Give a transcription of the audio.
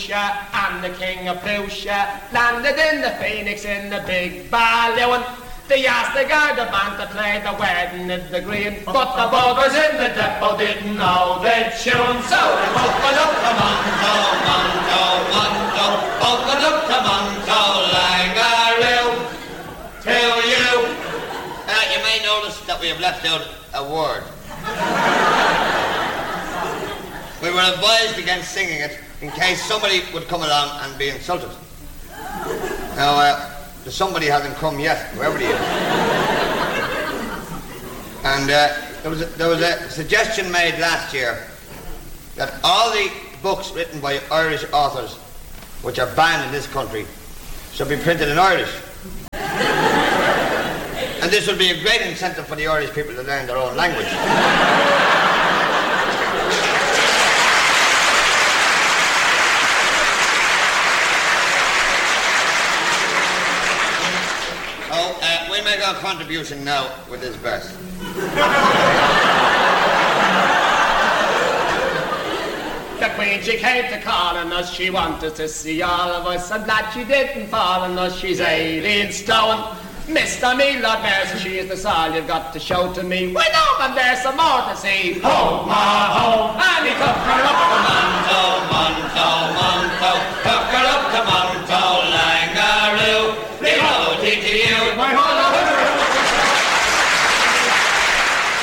Lucia and the King of Prussia landed in the Phoenix in the big balloon. They asked the Garda band to play the wedding in the green, but the buggers in the depot didn't know the tune. So they buckled up to Monto, Monto, Monto, buckled up to Monto, Langaroo, to you. You may notice that we have left out a word. We were advised against singing it in case somebody would come along and be insulted. Now, somebody hasn't come yet, whoever he is. And there was a suggestion made last year that all the books written by Irish authors, which are banned in this country, should be printed in Irish. And this would be a great incentive for the Irish people to learn their own language. We make our contribution now with this verse. The Queen, she came to call on us, she wanted to see all of us. I'm glad she didn't fall on us, she's 18 stone. Mr. Lord Mayor, she is the all you've got to show to me. Why no, but there's some more to see. Ho, ma, ho, and he took her up